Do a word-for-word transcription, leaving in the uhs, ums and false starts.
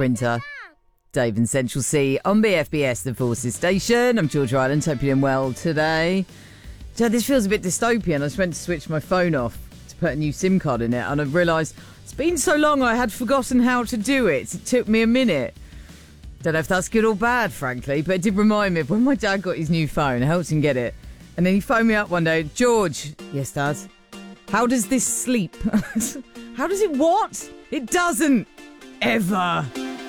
Sprinter. Dave and Central C on B F B S, the Forces Station. I'm George Ryland, hope you're doing well today. So this feels a bit dystopian. I just went to switch my phone off to put a new SIM card in it, and I realised it's been so long I had forgotten how to do it. It took me a minute. Don't know if that's good or bad, frankly, but it did remind me of when my dad got his new phone. I helped him get it. And then he phoned me up one day. George, yes, Dad? How does this sleep? How does it what? It doesn't. Ever.